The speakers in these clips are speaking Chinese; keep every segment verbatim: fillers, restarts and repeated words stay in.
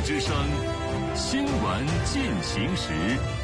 之声，新闻进行时。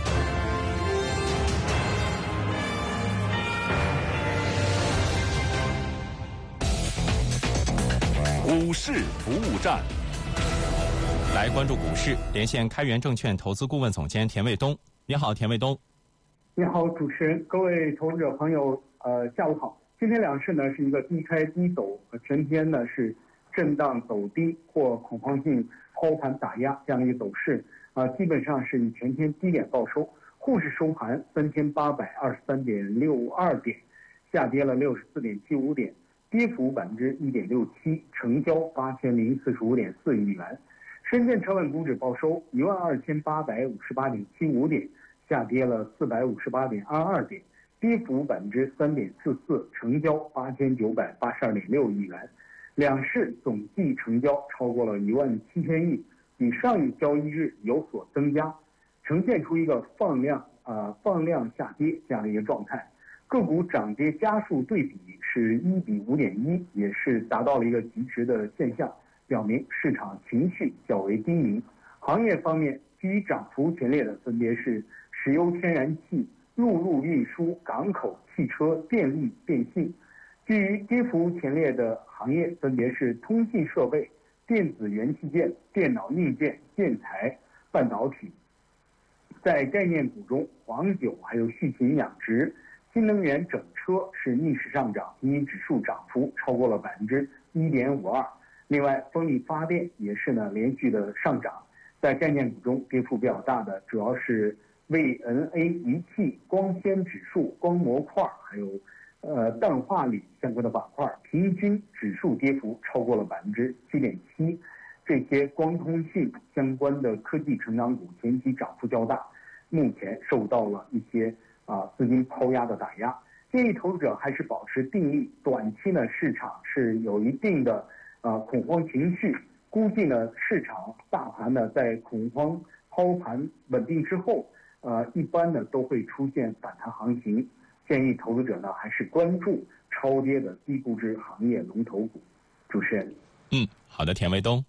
股市服务站， 来关注股市，连线开源证券投资顾问总监田卫东。你好，田卫东。 你好，主持人，各位投资者朋友，呃，下午好。今天两市呢是一个低开低走，全天呢是震荡走低或恐慌性抛盘打压这样一个走势，啊、呃，基本上是以全天低点报收。沪市收盘三千八百二十三点六二点，下跌了六十四点七五点，跌幅百分之一点六七，成交八千零四十五点四亿元。深圳成分股指报收一万二千八百五十八点七五点，下跌了四百五十八点二二点，跌幅百分之三点四四，成交八千九百八十二点六亿元。两市总计成交超过了一万七千亿，比上一交易日有所增加，呈现出一个放量啊、呃、放量下跌这样的一个状态。个股涨跌家数对比是一比五点一，也是达到了一个极值的现象，表明市场情绪较为低迷。行业方面，居涨幅前列的分别是石油天然气、陆路运输、港口、汽车、电力、电信。居于跌幅前列的行业分别是通信设备、电子元器件、电脑硬件、建材、半导体。在概念股中，黄酒还有畜禽养殖、新能源整车是逆势上涨，因指数涨幅超过了百分之一点五二。另外，风力发电也是呢连续的上涨。在概念股中，跌幅比较大的主要是 V N A 仪器、光纤指数、光模块还有呃氮化锂相关的板块，平均指数跌幅超过了百分之七点七。这些光通信相关的科技成长股前期涨幅较大，目前受到了一些啊、呃、资金抛压的打压。建议投资者还是保持定力，短期呢市场是有一定的啊、呃、恐慌情绪，估计呢市场大盘呢在恐慌抛盘稳定之后，呃一般呢都会出现反弹行情。建议投资者呢还是关注超跌的低估值行业龙头股。主持人， 嗯，好的，田卫东。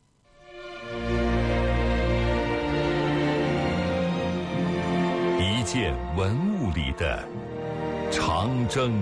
一件文物里的长征。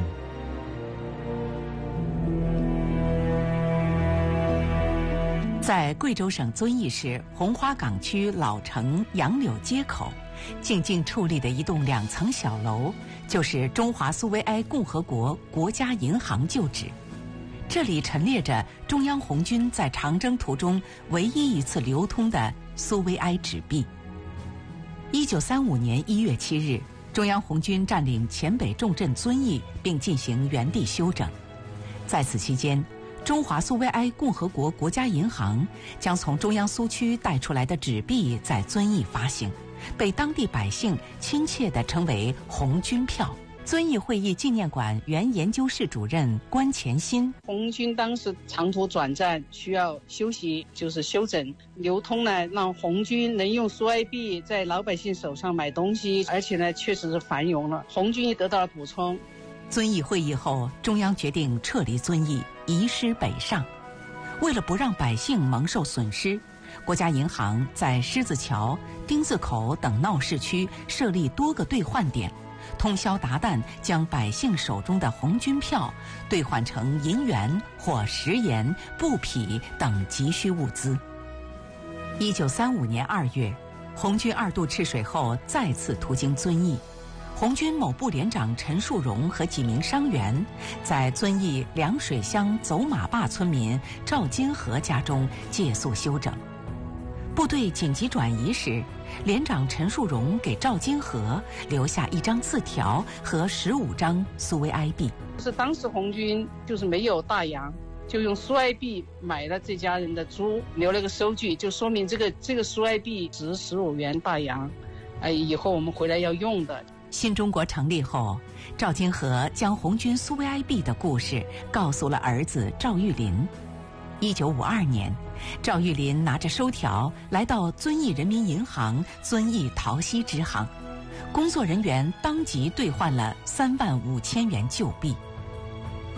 在贵州省遵义市红花岗区老城杨柳街口，静静矗立的一栋两层小楼，就是中华苏维埃共和国国家银行旧址。这里陈列着中央红军在长征途中唯一一次流通的苏维埃纸币。一九三五年一月七日，中央红军占领黔北重镇遵义，并进行原地休整。在此期间，中华苏维埃共和国国家银行将从中央苏区带出来的纸币在遵义发行，被当地百姓亲切地称为红军票。遵义会议纪念馆原研究室主任关前新， 红军当时长途转战需要休息，就是休整流通呢，让红军能用苏埃币在老百姓手上买东西，而且呢确实是繁荣了，红军也得到了补充。 遵义会议后，中央决定撤离遵义，移师北上。为了不让百姓蒙受损失，国家银行在狮子桥、丁字口等闹市区设立多个兑换点，通宵达旦将百姓手中的红军票兑换成银元或食盐、布匹等急需物资。一九三五年二月，红军二渡赤水后再次途经遵义。红军某部连长陈树荣和几名伤员在遵义凉水乡走马坝村民赵金河家中借宿休整。部队紧急转移时，连长陈树荣给赵金河留下一张字条和十五张苏维埃币。 是当时红军就是没有大洋，就用苏埃币买了这家人的猪，留了个收据，就说明这个这个苏埃币值十五元大洋，哎，以后我们回来要用的。 新中国成立后，赵金河将红军苏维埃币的故事告诉了儿子赵玉林。一九五二年，赵玉林拿着收条来到遵义人民银行遵义桃溪支行，工作人员当即兑换了三万五千元旧币。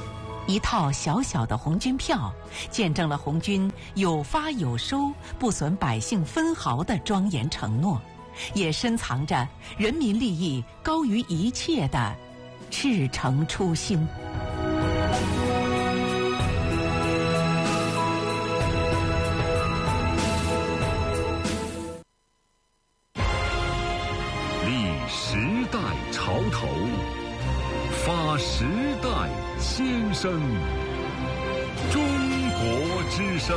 一套小小的红军票，见证了红军有发有收、不损百姓分毫的庄严承诺，也深藏着人民利益高于一切的赤诚初心。 立时代潮头，发时代先声。中国之声。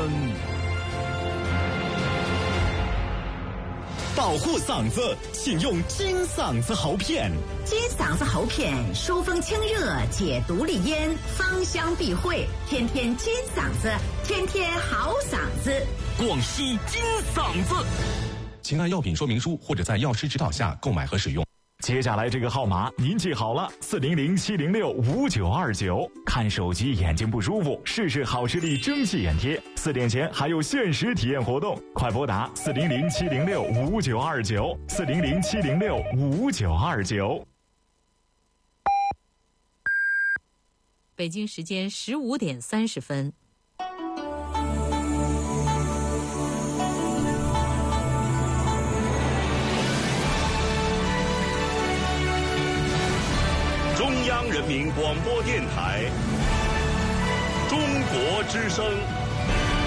保护嗓子，请用金嗓子喉片。 金嗓子喉片，疏风清热，解毒利咽，芳香避秽，天天金嗓子，天天好嗓子。 广西金嗓子。 请按药品说明书或者在药师指导下购买和使用。 接下来这个号码您记好了，四零零七零六五九二九。看手机眼睛不舒服，试试好视力蒸汽眼贴。四点前还有限时体验活动，快拨打四零零七零六五九二九，四零零七零六五九二九。 北京时间十五点三十分。 中央人民广播电台，中国之声。